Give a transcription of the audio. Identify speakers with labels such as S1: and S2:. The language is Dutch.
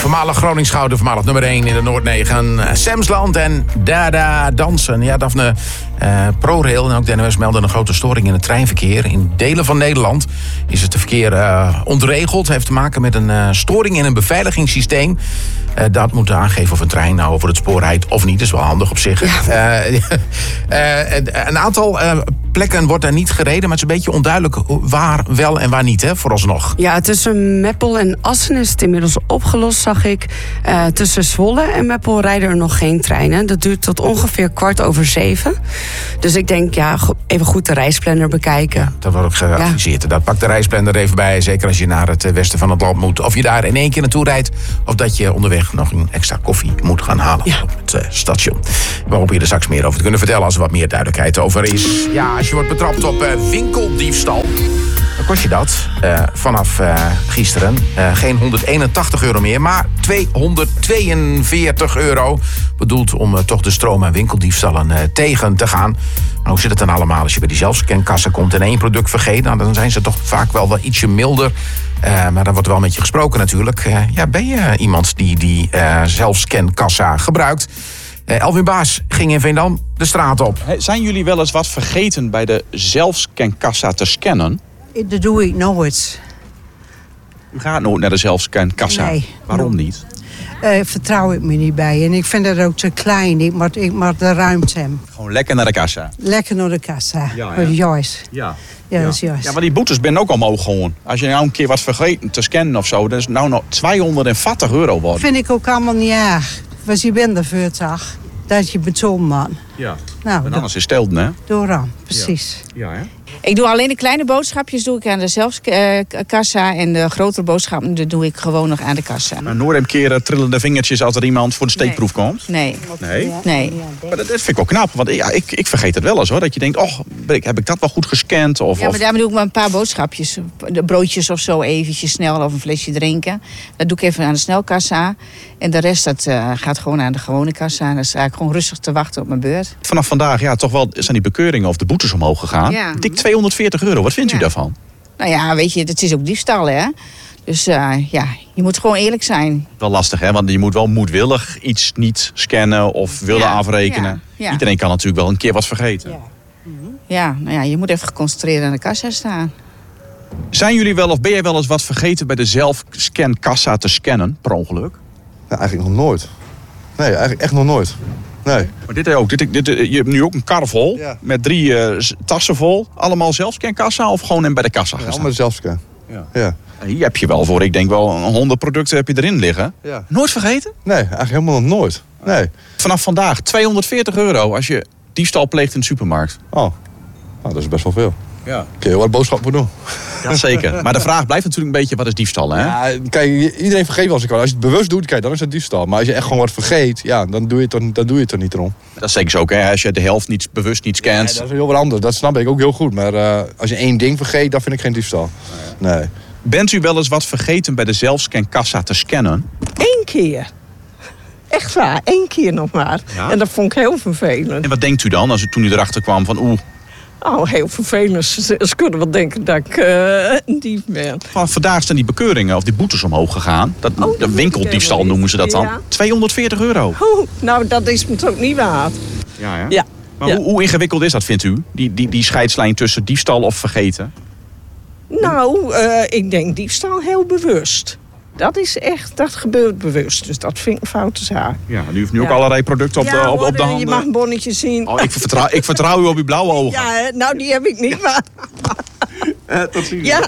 S1: Voormalig Groningsgouden, voormalig nummer 1 in de Noord-9. Semsland en Dada Dansen. Ja, Daphne, ProRail en ook de NOS melden een grote storing in het treinverkeer. In delen van Nederland is het verkeer ontregeld. Het heeft te maken met een storing in een beveiligingssysteem. Dat moet aangeven of een trein nou over het spoor rijdt of niet. Dat is wel handig op zich. Ja. Een aantal plekken wordt er niet gereden, maar het is een beetje onduidelijk waar wel en waar niet, hè, vooralsnog.
S2: Ja, tussen Meppel en Assen is het inmiddels opgelost, zag ik. Tussen Zwolle en Meppel rijden er nog geen treinen. Dat duurt tot ongeveer 6:15. Dus ik denk, ja, even goed de reisplanner bekijken.
S1: Ja, dat wordt ook geadviseerd. Ja. Dat pakt de reisplanner even bij, zeker als je naar het westen van het land moet. Of je daar in één keer naartoe rijdt, of dat je onderweg nog een extra koffie moet gaan halen op het station. We hopen je er straks meer over te kunnen vertellen als er wat meer duidelijkheid over is. Ja, als je wordt betrapt op winkeldiefstal, dan kost je dat vanaf gisteren geen €181 meer, maar €242. Bedoeld om toch de stroom- en winkeldiefstallen tegen te gaan. Maar hoe zit het dan allemaal als je bij die zelfscankassa komt en één product vergeet? Nou, dan zijn ze toch vaak wel ietsje milder. Maar daar wordt wel met je gesproken natuurlijk. Ben je iemand die zelfscankassa gebruikt? Elwin Baas ging in Veendam de straat op.
S3: Zijn jullie wel eens wat vergeten bij de zelfscankassa te scannen?
S4: Dat doe ik nooit.
S3: U gaat nooit naar de zelfscankassa?
S4: Nee.
S3: Waarom niet?
S4: Vertrouw ik me niet bij. En ik vind dat ook te klein. Ik moet de ruimte hebben.
S3: Gewoon lekker naar de kassa?
S4: Lekker naar de kassa.
S3: Ja.
S4: Juist.
S3: Ja.
S4: Ja, dat is juist.
S3: Ja, maar die boetes ben ook omhoog gewoon. Als je nou een keer wat vergeten te scannen of zo, dan is het nou nog €240 worden.
S4: Vind ik ook allemaal niet erg. Want je bent er 40. Dat je betoon, man.
S3: Ja.
S4: Nou,
S3: en anders is het stelden, hè?
S4: Dooran, precies.
S3: Ja, hè?
S5: Ik doe alleen de kleine boodschapjes doe ik aan de zelfkassa. En de grotere boodschappen dat doe ik gewoon nog aan de kassa.
S3: Maar nooit een keer trillende vingertjes als er iemand voor de steekproef komt?
S5: Nee.
S3: Maar dat vind ik wel knap. Want ik vergeet het wel eens hoor. Dat je denkt, heb ik dat wel goed gescand?
S5: Maar daarom doe ik maar een paar boodschapjes. De broodjes of zo eventjes snel of een flesje drinken. Dat doe ik even aan de snelkassa. En de rest dat gaat gewoon aan de gewone kassa. En dan sta ik gewoon rustig te wachten op mijn beurt.
S3: Vanaf vandaag toch wel zijn die bekeuringen of de boetes omhoog gegaan.
S5: Ja.
S3: Dik €240. Wat vindt u daarvan?
S5: Nou ja, weet je, het is ook diefstal, hè. Dus je moet gewoon eerlijk zijn.
S3: Wel lastig, hè? Want je moet wel moedwillig iets niet scannen of willen afrekenen.
S5: Ja.
S3: Iedereen kan natuurlijk wel een keer wat vergeten.
S5: Ja. Ja, je moet even geconcentreerd aan de kassa staan.
S3: Zijn jullie wel of ben jij wel eens wat vergeten bij de zelfscankassa te scannen, per ongeluk?
S6: Ja, eigenlijk nog nooit. Nee, eigenlijk echt nog nooit. Nee.
S3: Maar dit ook. Je hebt nu ook een kar vol met 3 tassen vol. Allemaal zelfscankassa of gewoon bij de kassa gestaan?
S6: Allemaal zelfscan. Ja.
S3: Hier heb je wel voor, ik denk wel 100 producten heb je erin liggen.
S6: Ja.
S3: Nooit vergeten?
S6: Nee, eigenlijk helemaal nog nooit. Nee.
S3: Vanaf vandaag €240 als je diefstal pleegt in de supermarkt.
S6: Oh, nou, dat is best wel veel.
S3: Ja.
S6: Kun je wat boodschappen doen?
S3: Dat zeker. Maar de vraag blijft natuurlijk een beetje, wat is diefstal, hè?
S6: Ja, kijk, iedereen vergeet wel eens. Als je het bewust doet, kijk, dan is het diefstal. Maar als je echt gewoon wat vergeet, ja, dan doe je het er niet om.
S3: Dat zeggen ze ook, hè? Als je de helft bewust niet scant.
S6: Nee, dat is heel wat anders. Dat snap ik ook heel goed. Maar als je één ding vergeet, dan vind ik geen diefstal. Nee.
S3: Bent u wel eens wat vergeten bij de zelfscankassa te scannen?
S7: 1 keer. Echt waar, 1 keer nog maar. Ja? En dat vond ik heel vervelend.
S3: En wat denkt u dan, toen u erachter kwam van
S7: heel vervelend. Ze kunnen wel denken dat ik een dief ben.
S3: Vandaag zijn die bekeuringen of die boetes omhoog gegaan. De winkeldiefstal noemen ze dat dan. Ja. €240.
S7: Nou, dat is me toch niet waard.
S3: Ja, hè? Ja. Maar hoe ingewikkeld is dat, vindt u? Die scheidslijn tussen diefstal of vergeten?
S7: Nou, ik denk diefstal heel bewust. Dat gebeurt bewust. Dus dat vind ik een foute zaak.
S3: Ja, u heeft nu ook allerlei producten op de handen.
S7: Je mag een bonnetje zien.
S3: Ik vertrouw u op uw blauwe ogen.
S7: Ja, nou die heb ik niet, maar...
S3: Tot ziens.
S7: Ja.